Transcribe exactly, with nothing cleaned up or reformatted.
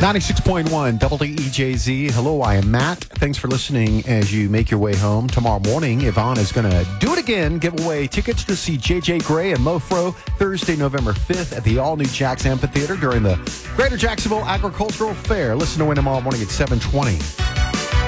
ninety-six point one W E J Z. Hello, I am Matt. Thanks for listening as you make your way home. Tomorrow morning, Yvonne is going to do it again. Give away tickets to see J J Gray and Mofro Thursday, November fifth at the all-new Jax Amphitheater during the Greater Jacksonville Agricultural Fair. Listen to win tomorrow morning at seven twenty.